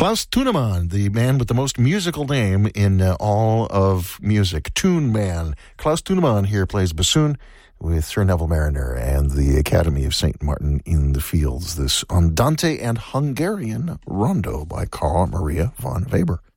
Klaus Tunemann, the man with the most musical name in all of music. Tune Man. Klaus Tunemann here plays bassoon with Sir Neville Mariner and the Academy of St. Martin in the Fields. This Andante and Hungarian Rondo by Carl Maria von Weber.